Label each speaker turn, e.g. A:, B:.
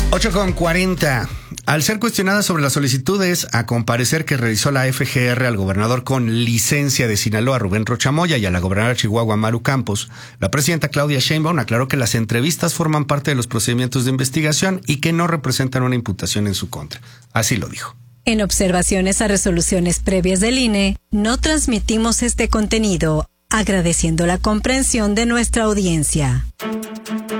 A: 8:40. Al ser cuestionada sobre las solicitudes a comparecer que realizó la FGR al gobernador con licencia de Sinaloa, Rubén Rocha Moya, y a la gobernadora de Chihuahua, Maru Campos, la presidenta Claudia Sheinbaum aclaró que las entrevistas forman parte de los procedimientos de investigación y que no representan una imputación en su contra. Así lo dijo.
B: En observaciones a resoluciones previas del INE, no transmitimos este contenido, agradeciendo la comprensión de nuestra audiencia.